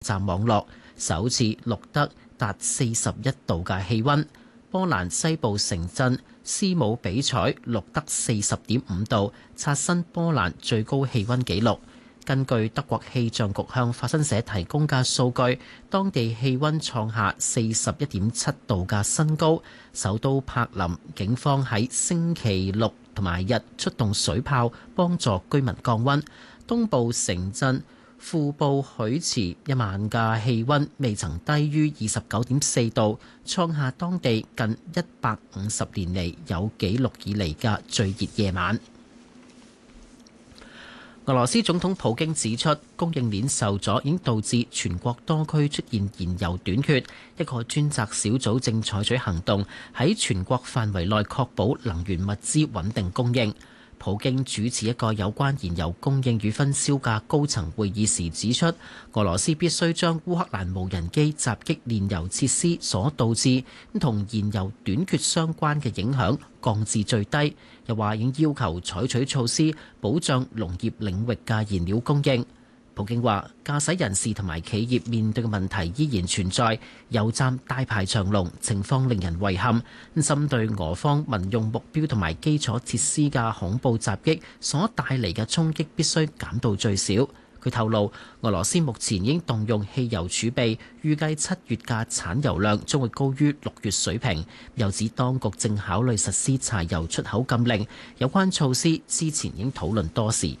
站網絡，首次錄得達41度嘅氣溫。波蘭西部城鎮斯姆比采錄得40.5度，刷新波蘭最高氣溫紀錄。根據德國氣象局向法新社提供嘅數據，當地氣溫創下41.7度嘅新高。首都柏林警方喺星期六同埋日出動水炮幫助居民降溫。東部城鎮庫布許茨一晚嘅氣溫未曾低於29.4度，創下當地近150年嚟有紀錄以嚟嘅最熱夜晚。俄羅斯總統普京指出，供應鏈受阻已經導致全國多區出現燃油短缺，一個專責小組正採取行動，喺全國範圍內確保能源物資穩定供應。普京主持一個有關燃油供應與分銷嘅高層會議時指出，俄羅斯必須將烏克蘭無人機襲擊煉油設施所導致同燃油短缺相關嘅影響降至最低。又話已經要求採取措施保障農業領域嘅燃料供應。普京話，駕駛人士同埋企業面對嘅問題依然存在，油站大排長龍，情況令人遺憾。針對俄方民用目標同埋基礎設施嘅恐怖襲擊所帶嚟嘅衝擊必須減到最少。佢透露，俄羅斯目前已經動用汽油儲備，預計7月嘅產油量將會高於6月水平。又指當局正考慮實施柴油出口禁令，有關措施之前已經討論多時。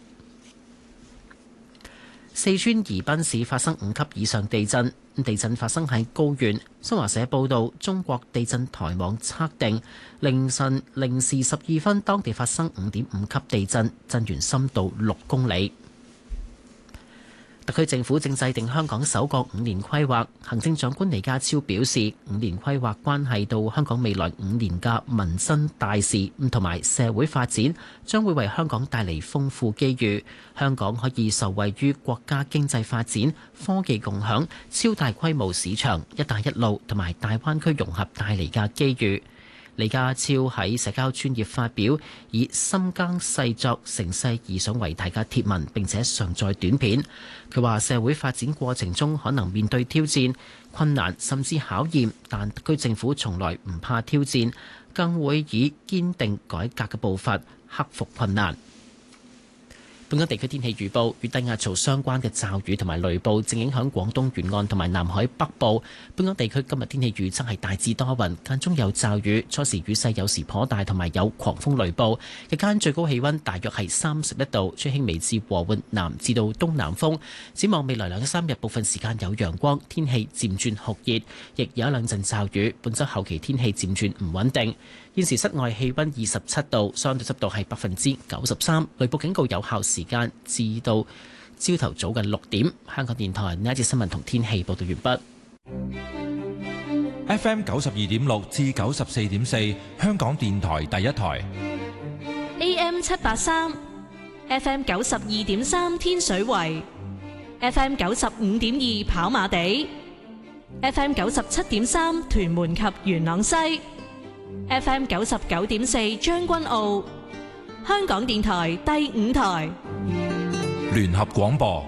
四川宜賓市發生5級以上地震，地震發生喺高原。新華社報道，中國地震台網測定，凌晨0時12分，當地發生5.5級地震，震源深度6公里。特區政府正制定香港首個5年規劃，行政長官李家超表示，5年規劃關係到香港未來5年嘅民生大事同埋社會發展，將會為香港帶嚟豐富機遇。香港可以受惠於國家經濟發展、科技共享、超大規模市場、一帶一路同埋大灣區融合帶嚟嘅機遇。李家超喺社交專頁發表以深耕細作成勢而上為題嘅貼文，並且上載短片。佢話社會發展過程中可能面對挑戰、困難甚至考驗，但特區政府從來唔怕挑戰，更會以堅定改革嘅步伐克服困難。本港地區天氣預報，與低壓槽相關嘅驟雨同埋雷暴正影響廣東沿岸同埋南海北部。本港地區今日天氣預測係大致多雲，間中有驟雨，初時雨勢有時頗大，同埋有狂風雷暴。日間最高氣溫大約係31度，吹輕微至和緩南至到東南風。展望未來2、3日，部分時間有陽光，天氣漸轉酷熱，亦有一兩陣驟雨。本週後期天氣漸轉唔穩定。現時室外氣溫27度，相對濕度係93%，雷暴警告有效時間至到朝頭早嘅6點。香港電台呢一節新聞同天氣報道完畢。FM 92.6至94.4，香港電台第一台。 AM 783 ，FM 92.3天水圍，FM 95.2跑馬地，FM 97.3屯門及元朗西。FM 99.4將軍澳，香港電台第5台聯合廣播。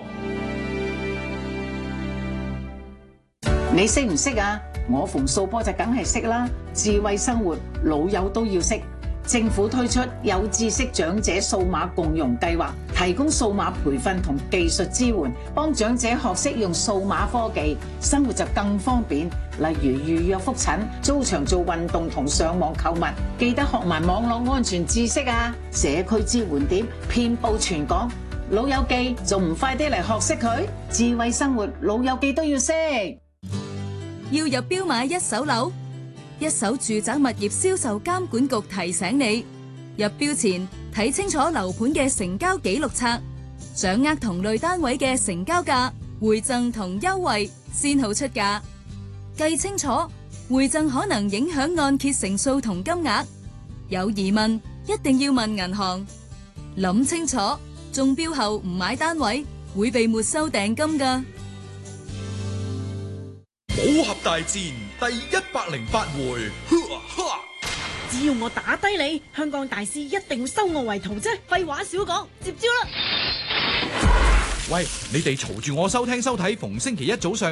你識唔識啊？我馮素波就梗係識啦。智慧生活，老友都要識。政府推出有知識長者數碼共融計劃，提供數碼培訓同技術支援，幫長者學識用數碼科技，生活就更方便。例如預約覆診、租場做運動同上網購物，記得學埋網絡安全知識啊！社區支援點遍佈全港，老友記仲唔快啲嚟學識佢？智慧生活，老友記都要識。 要入標買一手樓？一手住宅物業銷售監管局提醒你，入標前睇清楚樓盤嘅成交記錄冊，掌握同類單位嘅成交價、回贈同優惠，先好出價。計清楚，回贈可能影響按揭成數同金額。有疑問一定要問銀行。諗清楚，中標後唔買單位會被沒收訂金㗎。 武俠大戰第108回， 只要我打低你，香港大師一定收我為徒啫。廢話少講，接招啦！ 喂，你哋嘈住我收聽收睇，逢星期一早上